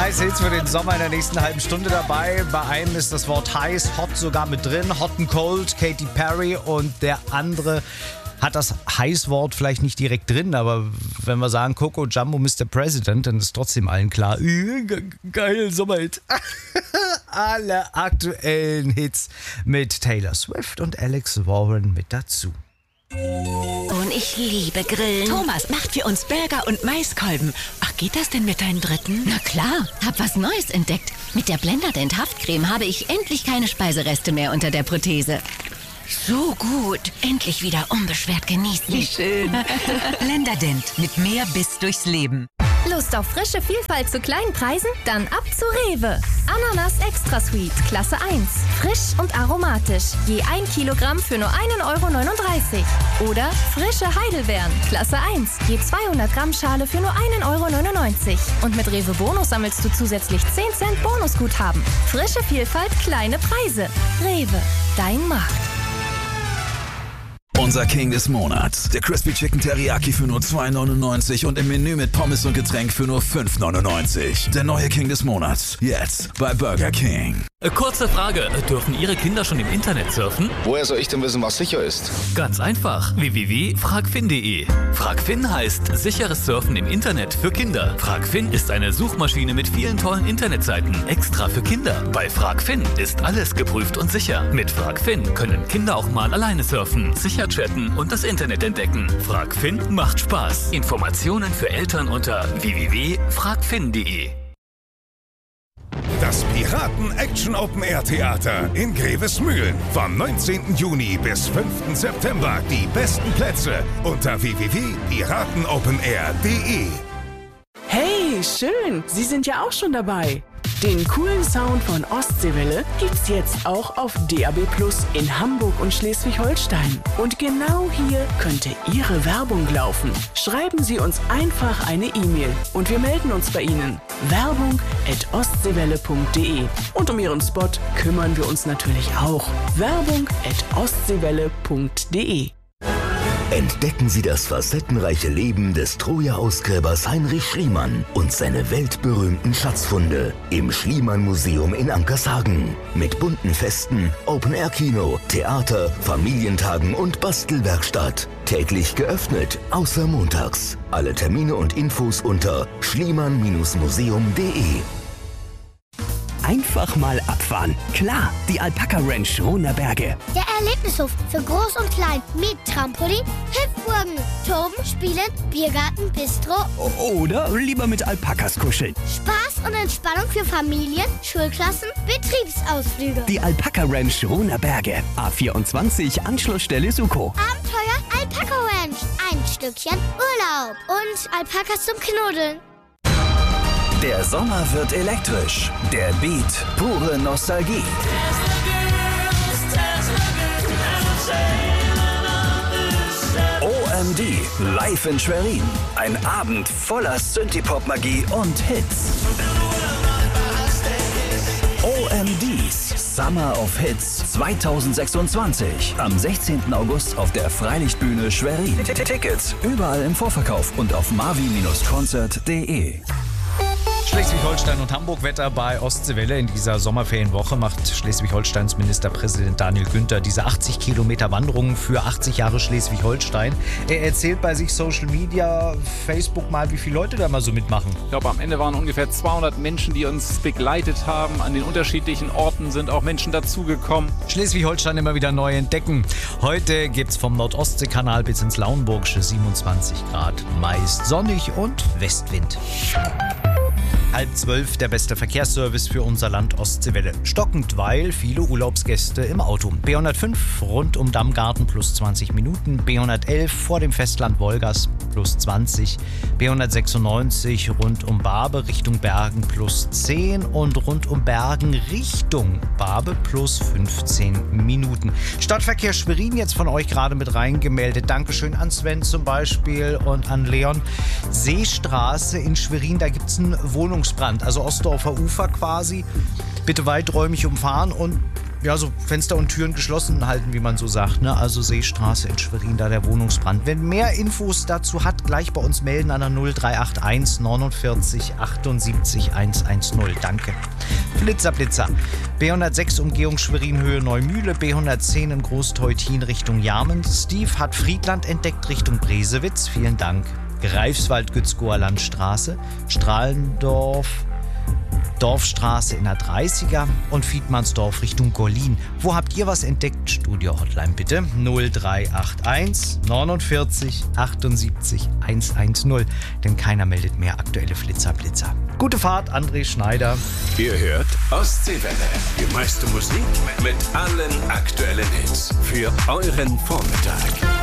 heiße Hits für den Sommer in der nächsten halben Stunde dabei. Bei einem ist das Wort heiß, hot sogar mit drin. Hot and Cold, Katy Perry, und der andere hat das Heißwort vielleicht nicht direkt drin, aber wenn wir sagen Coco Jumbo Mr. President, dann ist trotzdem allen klar, geil, Sommerhit. Alle aktuellen Hits mit Taylor Swift und Alex Warren mit dazu. Und ich liebe Grillen. Thomas macht für uns Burger und Maiskolben. Ach, geht das denn mit deinem dritten? Na klar, hab was Neues entdeckt. Mit der Blenderdent Haftcreme habe ich endlich keine Speisereste mehr unter der Prothese. So gut. Endlich wieder unbeschwert genießen. Wie schön. Blenderdent mit mehr Biss durchs Leben. Lust auf frische Vielfalt zu kleinen Preisen? Dann ab zu Rewe. Ananas Extra Sweet, Klasse 1. Frisch und aromatisch. Je 1 Kilogramm für nur 1,39 €. Oder frische Heidelbeeren, Klasse 1. Je 200 Gramm Schale für nur 1,99 €. Und mit Rewe Bonus sammelst du zusätzlich 10 Cent Bonusguthaben. Frische Vielfalt, kleine Preise. Rewe, dein Markt. Unser King des Monats. Der Crispy Chicken Teriyaki für nur 2,99 und im Menü mit Pommes und Getränk für nur 5,99. Der neue King des Monats. Jetzt bei Burger King. Kurze Frage. Dürfen Ihre Kinder schon im Internet surfen? Woher soll ich denn wissen, was sicher ist? Ganz einfach. www.fragfin.de. Fragfin heißt sicheres Surfen im Internet für Kinder. Fragfin ist eine Suchmaschine mit vielen tollen Internetseiten extra für Kinder. Bei Fragfin ist alles geprüft und sicher. Mit Fragfin können Kinder auch mal alleine surfen, sicher chatten und das Internet entdecken. Fragfin macht Spaß. Informationen für Eltern unter www.fragfin.de. Das Piraten-Action-Open-Air-Theater in Grevesmühlen. Vom 19. Juni bis 5. September. Die besten Plätze unter www.piratenopenair.de. Hey, schön! Sie sind ja auch schon dabei. Den coolen Sound von Ostseewelle gibt's jetzt auch auf DAB+ in Hamburg und Schleswig-Holstein. Und genau hier könnte Ihre Werbung laufen. Schreiben Sie uns einfach eine E-Mail und wir melden uns bei Ihnen. Werbung@ostseewelle.de. Und um Ihren Spot kümmern wir uns natürlich auch. Werbung@ostseewelle.de. Entdecken Sie das facettenreiche Leben des Troja-Ausgräbers Heinrich Schliemann und seine weltberühmten Schatzfunde im Schliemann-Museum in Ankershagen. Mit bunten Festen, Open-Air-Kino, Theater, Familientagen und Bastelwerkstatt. Täglich geöffnet, außer montags. Alle Termine und Infos unter schliemann-museum.de. Einfach mal abfahren. Klar, die Alpaka Ranch Rohner-Berge. Der Erlebnishof für Groß und Klein mit Trampolin, Hüpfburgen, Toben, Spielen, Biergarten, Bistro. Oder lieber mit Alpakas kuscheln. Spaß und Entspannung für Familien, Schulklassen, Betriebsausflüge. Die Alpaka Ranch Rohner-Berge. A24 Anschlussstelle Suko. Abenteuer Alpaka Ranch. Ein Stückchen Urlaub. Und Alpakas zum Knuddeln. Der Sommer wird elektrisch. Der Beat, pure Nostalgie. OMD, live in Schwerin. Ein Abend voller Synthie-Pop-Magie und Hits. OMDs Summer of Hits 2026. Am 16. August auf der Freilichtbühne Schwerin. Tickets überall im Vorverkauf und auf marvi-concert.de. Schleswig-Holstein und Hamburg Wetter bei Ostseewelle. In dieser Sommerferienwoche macht Schleswig-Holsteins Ministerpräsident Daniel Günther diese 80 Kilometer Wanderung für 80 Jahre Schleswig-Holstein. Er erzählt bei sich Social Media, Facebook mal, wie viele Leute da mal so mitmachen. Ich glaube, am Ende waren ungefähr 200 Menschen, die uns begleitet haben. An den unterschiedlichen Orten sind auch Menschen dazugekommen. Schleswig-Holstein immer wieder neu entdecken. Heute gibt's vom Nordostseekanal bis ins Lauenburgische 27 Grad. Meist sonnig und Westwind. 11:30 der beste Verkehrsservice für unser Land Ostseewelle. Stockend, weil viele Urlaubsgäste im Auto. B105 rund um Dammgarten plus 20 Minuten. B111 vor dem Festland Wolgast plus 20. B196 rund um Barbe Richtung Bergen plus 10. Und rund um Bergen Richtung Barbe plus 15 Minuten. Stadtverkehr Schwerin jetzt von euch gerade mit reingemeldet. Dankeschön an Sven zum Beispiel und an Leon. Seestraße in Schwerin, da gibt es einen Wohnungsbrand, also Ostdorfer Ufer quasi. Bitte weiträumig umfahren und ja, so Fenster und Türen geschlossen halten, wie man so sagt, ne? Also Seestraße in Schwerin, da der Wohnungsbrand. Wenn mehr Infos dazu hat, gleich bei uns melden an der 0381 49 78 110. Danke. Blitzer. B106 Umgehung Schwerin-Höhe Neumühle, B110 in Großteutin Richtung Jarmen. Steve hat Friedland entdeckt Richtung Bresewitz. Vielen Dank. Greifswald-Gützkower Landstraße, Strahlendorf, Dorfstraße in der 30er und Fiedmannsdorf Richtung Gorlin. Wo habt ihr was entdeckt? Studio-Hotline bitte 0381 49 78 110. Denn keiner meldet mehr aktuelle Blitzer. Gute Fahrt, André Schneider. Ihr hört Ostseewelle. Die meiste Musik mit allen aktuellen Hits für euren Vormittag.